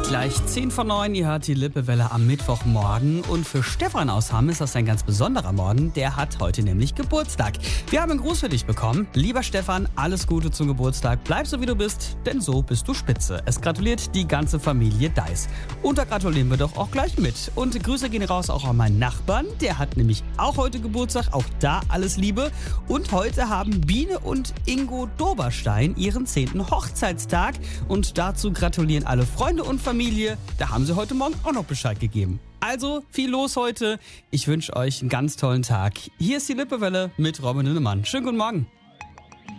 Gleich 10 vor 9, ihr hört die Lippewelle am Mittwochmorgen. Und für Stefan aus Hamm ist das ein ganz besonderer Morgen. Der hat heute nämlich Geburtstag. Wir haben einen Gruß für dich bekommen. Lieber Stefan, alles Gute zum Geburtstag. Bleib so, wie du bist, denn so bist du spitze. Es gratuliert die ganze Familie Deiß. Und da gratulieren wir doch auch gleich mit. Und Grüße gehen raus auch an meinen Nachbarn. Der hat nämlich auch heute Geburtstag. Auch da alles Liebe. Und heute haben Biene und Ingo Doberstein ihren 10. Hochzeitstag. Und dazu gratulieren alle Freunde und Familie. Da haben sie heute Morgen auch noch Bescheid gegeben. Also, viel los heute. Ich wünsche euch einen ganz tollen Tag. Hier ist die Lippewelle mit Robin Linnemann. Schönen guten Morgen.